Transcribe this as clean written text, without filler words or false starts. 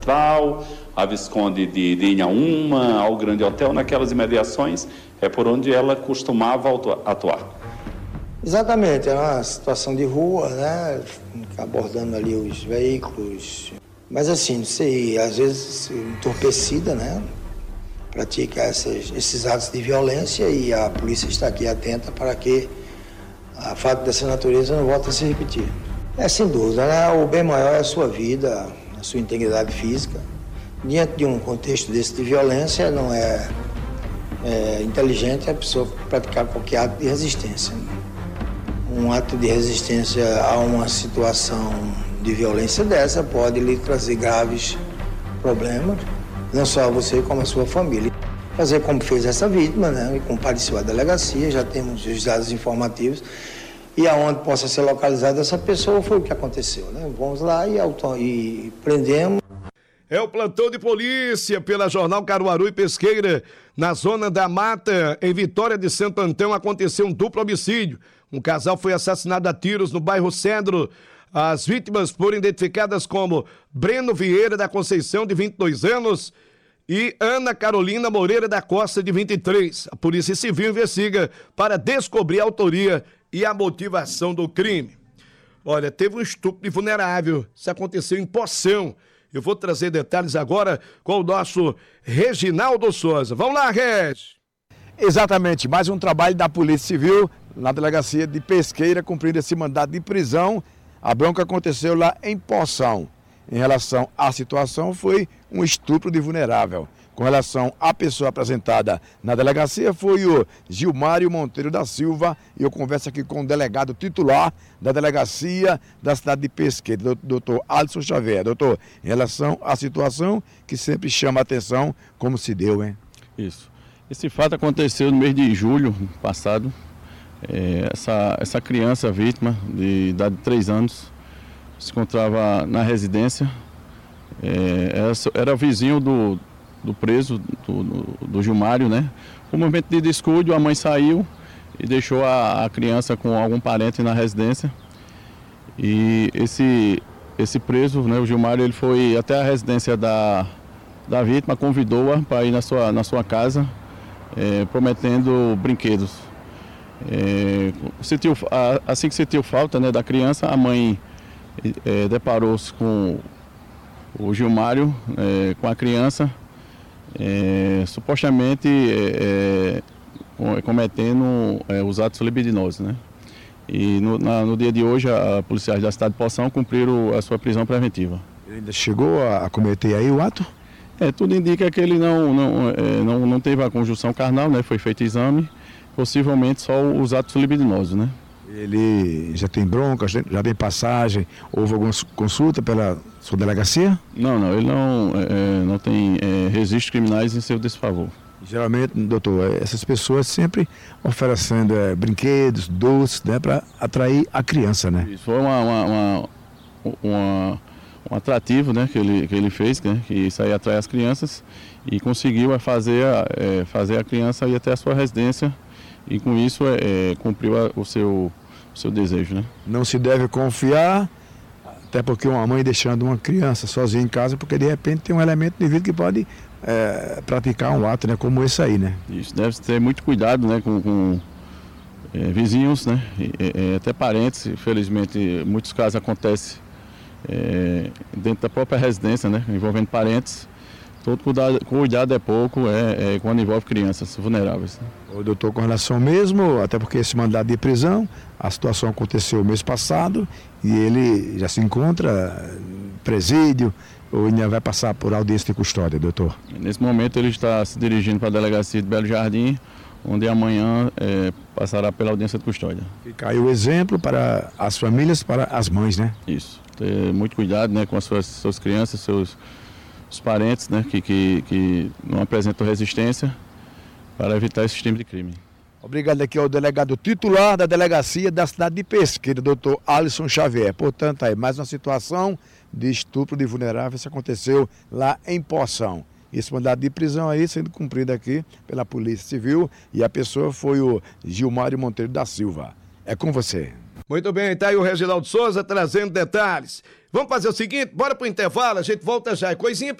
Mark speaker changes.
Speaker 1: a Visconde de Inhaúma, ao Grande Hotel, naquelas imediações, é por onde ela costumava atuar.
Speaker 2: Exatamente, é uma situação de rua, né, abordando ali os veículos, mas assim, não sei, às vezes entorpecida, né, pratica esses atos de violência e a polícia está aqui atenta para que a fato dessa natureza não volte a se repetir. É sem dúvida, né, o bem maior é a sua vida, a sua integridade física. Diante de um contexto desse de violência, não é inteligente a pessoa praticar qualquer ato de resistência. Um ato de resistência a uma situação de violência dessa pode lhe trazer graves problemas, não só a você como a sua família. Fazer como fez essa vítima, né? E compareceu à delegacia, já temos os dados informativos, e aonde possa ser localizada essa pessoa foi o que aconteceu, né? Vamos lá e prendemos.
Speaker 3: É o plantão de polícia pela Jornal Caruaru e Pesqueira. Na zona da Mata, em Vitória de Santo Antão, aconteceu um duplo homicídio. Um casal foi assassinado a tiros no bairro Cedro. As vítimas foram identificadas como Breno Vieira da Conceição, de 22 anos, e Ana Carolina Moreira da Costa, de 23. A Polícia Civil investiga para descobrir a autoria e a motivação do crime. Olha, teve um estupro de vulnerável. Isso aconteceu em Poção. Eu vou trazer detalhes agora com o nosso Reginaldo Souza. Vamos lá, Reg!
Speaker 4: Exatamente, mais um trabalho da Polícia Civil na delegacia de Pesqueira, cumprindo esse mandado de prisão. A bronca aconteceu lá em Poção. Em relação à situação, foi um estupro de vulnerável. Com relação à pessoa apresentada na delegacia, foi o Gilmário Monteiro da Silva, e eu converso aqui com o delegado titular da delegacia da cidade de Pesqueira, doutor Alisson Xavier. Doutor, em relação à situação que sempre chama a atenção, como se deu, hein?
Speaker 5: Isso. Esse fato aconteceu no mês de julho passado. Essa criança vítima, de idade de 3 anos, se encontrava na residência. Era vizinho do preso, do Gilmário, né? Por um momento de descuido, a mãe saiu e deixou a criança com algum parente na residência. E esse preso, né, o Gilmário, ele foi até a residência da vítima, convidou-a para ir na sua casa, prometendo brinquedos. Assim que sentiu falta, né, da criança, a mãe deparou-se com o Gilmário, com a criança, supostamente cometendo os atos libidinosos, né? E no dia de hoje, a policiais da cidade de Poção cumpriram a sua prisão preventiva.
Speaker 4: Ele ainda chegou a cometer aí o ato?
Speaker 5: Tudo indica que ele não teve a conjunção carnal, né? Foi feito exame, possivelmente só os atos libidinosos, né?
Speaker 4: Ele já tem bronca, já tem passagem, houve alguma consulta pela sua delegacia?
Speaker 5: Não, ele não tem registros criminais em seu desfavor.
Speaker 4: Geralmente, doutor, essas pessoas sempre oferecendo brinquedos, doces, né, para atrair a criança, né?
Speaker 5: Isso foi um atrativo, né, que ele fez, né, que isso aí atrai as crianças, e conseguiu fazer a criança ir até a sua residência, e com isso cumpriu o seu desejo, né?
Speaker 4: Não se deve confiar, até porque uma mãe deixando uma criança sozinha em casa, porque de repente tem um elemento de vida que pode praticar um ato, né, como esse aí, né?
Speaker 5: Isso, deve ter muito cuidado, né, com vizinhos, né, até parentes. Infelizmente, muitos casos acontecem dentro da própria residência, né, envolvendo parentes. Todo cuidado é pouco, quando envolve crianças vulneráveis, né?
Speaker 4: O doutor, com relação mesmo, até porque esse mandado de prisão, a situação aconteceu mês passado e ele já se encontra presídio ou ainda vai passar por audiência de custódia, doutor?
Speaker 5: Nesse momento ele está se dirigindo para a delegacia de Belo Jardim, onde amanhã passará pela audiência de custódia.
Speaker 4: Fica aí o exemplo para as famílias, para as mães, né?
Speaker 5: Isso, ter muito cuidado, né, com as suas crianças, os parentes, né, que não apresentam resistência, para evitar esse tipo de crime.
Speaker 4: Obrigado aqui ao delegado titular da delegacia da cidade de Pesqueira, doutor Alisson Xavier. Portanto, aí mais uma situação de estupro de vulneráveis que aconteceu lá em Poção. Esse mandado de prisão aí sendo cumprido aqui pela Polícia Civil, e a pessoa foi o Gilmário Monteiro da Silva. É com você.
Speaker 3: Muito bem, tá aí o Reginaldo Souza trazendo detalhes. Vamos fazer o seguinte, bora pro intervalo, a gente volta já. É coisinha